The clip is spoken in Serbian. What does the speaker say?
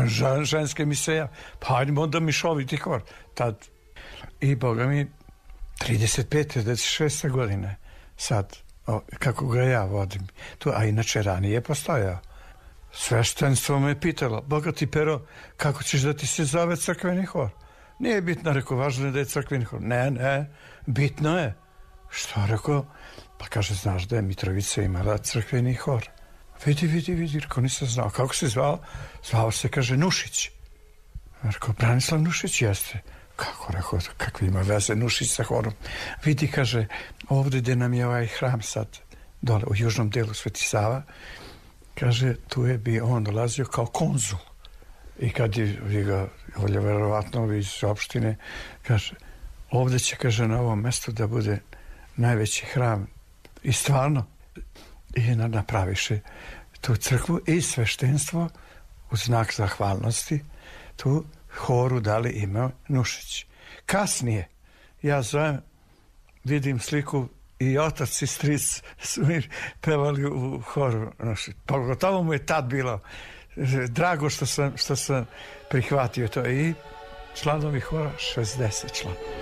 ženske mi se ja, pa hajdemo onda mišoviti hor. Tad, i boga mi, 35-36 godine, sad, kako ga ja vodim, tu, a inače ranije postojao. Sveštenstvo me pitalo, Boga ti Pero, kako ćeš da ti se zove crkveni hor? Nije bitno, rekao, važno je da je crkveni hor. Ne, bitno je. Što, rekao? Pa kaže, znaš da je Mitrovica imala crkveni hor. Vidi, rekao, nisam znao. Kako se zvao? Zvao se, kaže, Nušić. Rekao, Branislav Nušić, jeste. Kako, rekao, kakve ima veze Nušić sa horom? Vidi, kaže, ovdje gdje nam je ovaj hram sad, dole u južnom delu Sveti Sava, kaže, tu je bi on dolazio kao konzul. I kad je ga, verovatno iz opštine, kaže, ovdje će, kaže, na ovom mjestu da bude najveći hram. I stvarno, i napraviše tu crkvu i sveštenstvo u znak zahvalnosti, tu horu dali ime Nušić. Kasnije, ja zovem, vidim sliku i otac i stric su mi pevali u horu Nušić. Pogotovo mu je tad bilo drago što sam prihvatio to i članovi hora 60 članova.